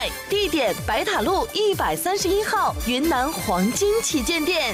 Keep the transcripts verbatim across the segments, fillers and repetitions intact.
地点白塔路一百三十一号云南黄金旗舰店。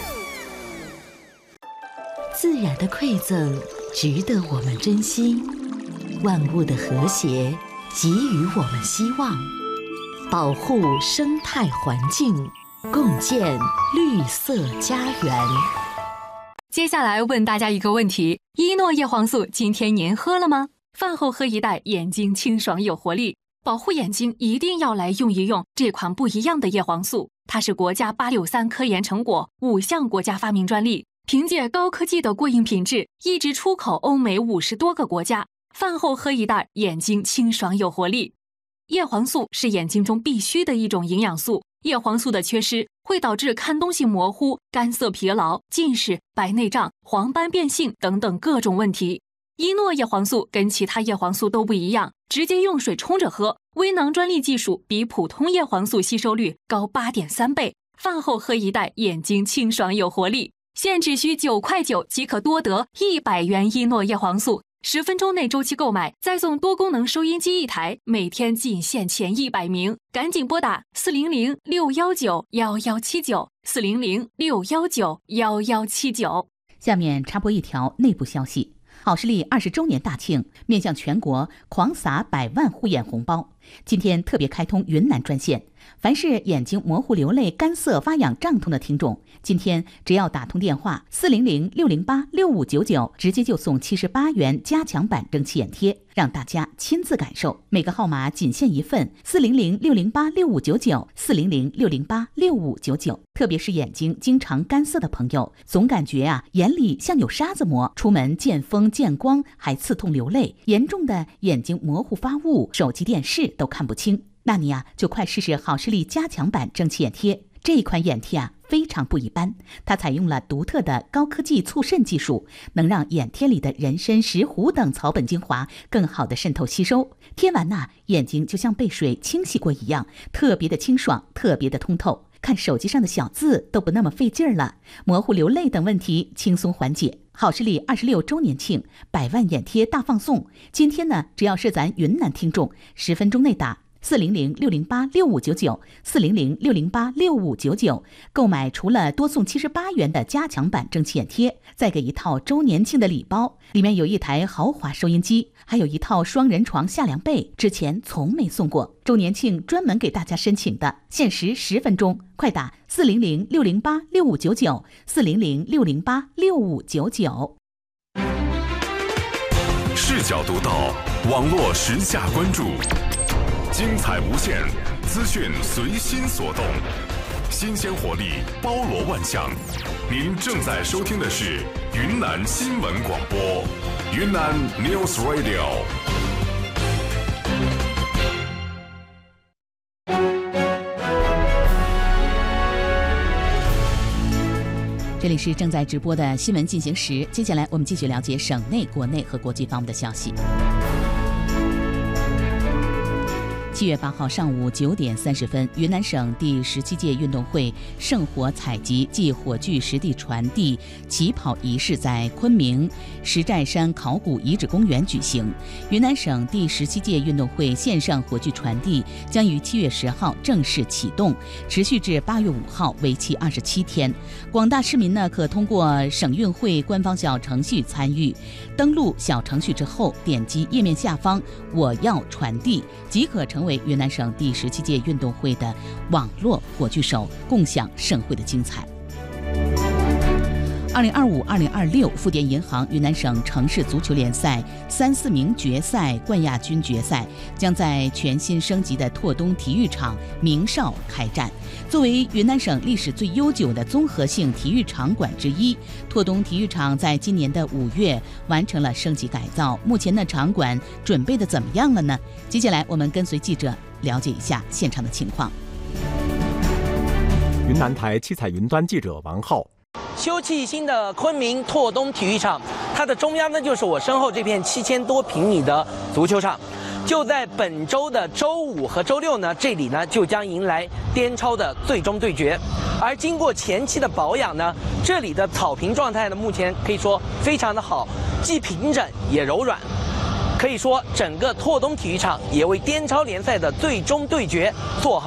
自然的馈赠值得我们珍惜，万物的和谐给予我们希望，保护生态环境，共建绿色家园。 接下来问大家一个问题：依诺叶黄素今天您喝了吗？饭后喝一袋，眼睛清爽有活力。保护眼睛一定要来用一用这款不一样的叶黄素，它是国家八六三科研成果，五项国家发明专利，凭借高科技的过硬品质，一直出口欧美五十多个国家。饭后喝一袋，眼睛清爽有活力。叶黄素是眼睛中必须的一种营养素，叶黄素的缺失会导致看东西模糊、干涩疲劳、近视、白内障、黄斑变性等等各种问题。依诺叶黄素跟其他叶黄素都不一样，直接用水冲着喝，微囊专利技术比普通叶黄素吸收率高 八点三 倍。饭后喝一袋，眼睛清爽有活力。现只需九块九即可多得一百元依诺叶黄素，十分钟内周期购买，再送多功能收音机一台，每天仅限前一百名，赶紧拨打四零零六一九一一七九 四零零六一九一一七九。 下面插播一条内部消息。好视力二十周年大庆，面向全国狂撒百万护眼红包。今天特别开通云南专线，凡是眼睛模糊、流泪、干涩、发痒、胀痛的听众，今天只要打通电话四零零六零八六五九九，直接就送七十八元加强版蒸汽眼贴，让大家亲自感受。每个号码仅限一份，四零零六零八六五九九，四零零六零八六五九九。特别是眼睛经常干涩的朋友，总感觉啊眼里像有沙子磨，出门见风见光还刺痛流泪，严重的眼睛模糊发雾，手机电视都看不清。那你啊就快试试好视力加强版蒸汽眼贴。这一款眼贴啊非常不一般，它采用了独特的高科技促渗技术，能让眼贴里的人参、石斛等草本精华更好的渗透吸收。贴完呐，眼睛就像被水清洗过一样，特别的清爽，特别的通透。看手机上的小字都不那么费劲儿了，模糊流泪等问题轻松缓解。好视力二十六周年庆，百万眼贴大放送。今天呢，只要是咱云南听众，十分钟内打四零零六零八六五九九，四零零六零八六五九九，购买除了多送七十八元的加强版蒸汽眼贴，再给一套周年庆的礼包，里面有一台豪华收音机，还有一套双人床下凉被，之前从没送过。周年庆专门给大家申请的，限时十分钟，快打四零零六零八六五九九，四零零六零八六五九九。 视角独到，网络时下关注。精彩无限，资讯随心所动，新鲜活力包罗万象。您正在收听的是云南新闻广播，云南 News Radio。 这里是正在直播的新闻进行时，接下来我们继续了解省内、国内和国际方面的消息。七月八号上午九点三十分，云南省第十七届运动会圣火采集暨火炬实地传递起跑仪式在昆明石寨山考古遗址公园举行。云南省第十七届运动会线上火炬传递将于七月十号正式启动，持续至八月五号，为期二十七天。广大市民呢可通过省运会官方小程序参与。登录小程序之后，点击页面下方“我要传递”，即可成为云南省第十七届运动会的网络火炬手，共享盛会的精彩。二零二五、二零二六富典银行云南省城市足球联赛三四名决赛冠亚军决赛将在全新升级的拓东体育场明少开战。作为云南省历史最悠久的综合性体育场馆之一，拓东体育场在今年的五月完成了升级改造。目前的场馆准备的怎么样了呢？接下来我们跟随记者了解一下现场的情况。 云南台七彩云端记者王浩。 修葺新的昆明拓东体育场，它的中央呢就是我身后这片七千多平米的足球场。就在本周的周五和周六呢，这里呢就将迎来滇超的最终对决。而经过前期的保养呢，这里的草坪状态呢目前可以说非常的好，既平整也柔软。 可以说，整个拓东体育场也为滇超联赛的最终对决做好。